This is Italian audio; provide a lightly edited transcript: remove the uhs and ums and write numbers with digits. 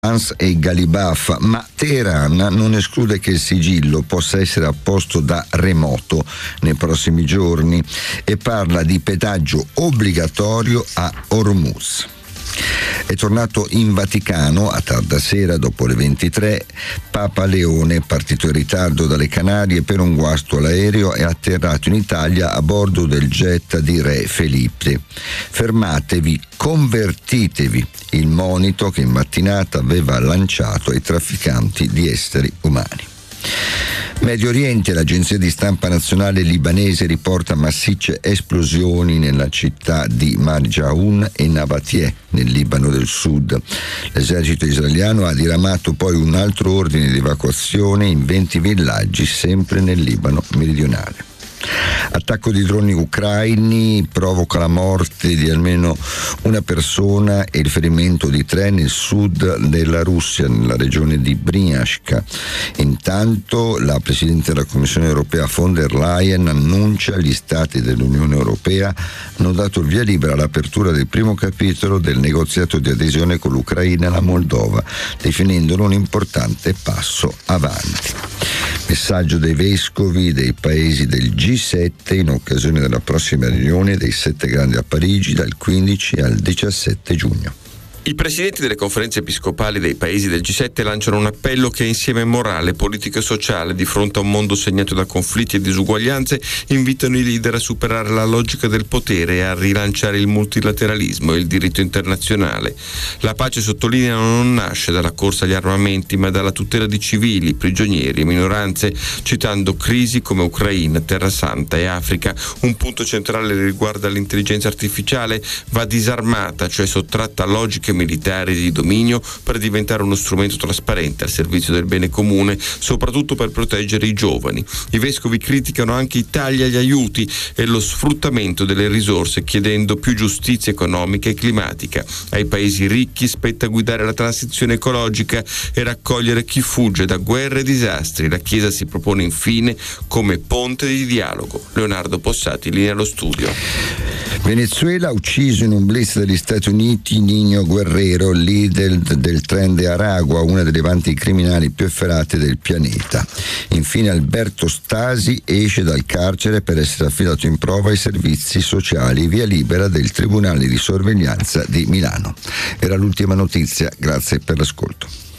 e Galibaf, ma Teheran non esclude che il sigillo possa essere apposto da remoto nei prossimi giorni e parla di pedaggio obbligatorio a Hormuz. È tornato in Vaticano a tarda sera dopo le 23 Papa Leone, partito in ritardo dalle Canarie per un guasto all'aereo e atterrato in Italia a bordo del jet di Re Felipe. Fermatevi, convertitevi, il monito che in mattinata aveva lanciato ai trafficanti di esseri umani. Medio Oriente, l'agenzia di stampa nazionale libanese riporta massicce esplosioni nella città di Marjaoun e Nabatie, nel Libano del Sud. L'esercito israeliano ha diramato poi un altro ordine di evacuazione in 20 villaggi, sempre nel Libano meridionale. Attacco di droni ucraini provoca la morte di almeno una persona e il ferimento di 3 nel sud della Russia, nella regione di Bryansk. Intanto la Presidente della Commissione europea von der Leyen annuncia gli Stati dell'Unione Europea hanno dato il via libera all'apertura del primo capitolo del negoziato di adesione con l'Ucraina e la Moldova, definendolo un importante passo avanti. Messaggio dei vescovi dei paesi del G7 in occasione della prossima riunione dei 7 grandi a Parigi dal 15 al 17 giugno. I presidenti delle conferenze episcopali dei paesi del G7 lanciano un appello che insieme morale, politico e sociale di fronte a un mondo segnato da conflitti e disuguaglianze invitano i leader a superare la logica del potere e a rilanciare il multilateralismo e il diritto internazionale. La pace, sottolineano, non nasce dalla corsa agli armamenti ma dalla tutela di civili, prigionieri e minoranze, citando crisi come Ucraina, Terra Santa e Africa. Un punto centrale riguarda l'intelligenza artificiale, va disarmata, cioè sottratta a logiche militari di dominio per diventare uno strumento trasparente al servizio del bene comune, soprattutto per proteggere i giovani. I vescovi criticano anche i tagli agli aiuti e lo sfruttamento delle risorse, chiedendo più giustizia economica e climatica. Ai paesi ricchi spetta guidare la transizione ecologica e raccogliere chi fugge da guerre e disastri. La Chiesa si propone infine come ponte di dialogo. Leonardo Possati, linea allo studio. Venezuela, ucciso in un blitz degli Stati Uniti Niño Guerrero, leader del Tren de Aragua, una delle banche criminali più efferate del pianeta. Infine Alberto Stasi esce dal carcere per essere affidato in prova ai servizi sociali, via libera del Tribunale di Sorveglianza di Milano. Era l'ultima notizia, grazie per l'ascolto.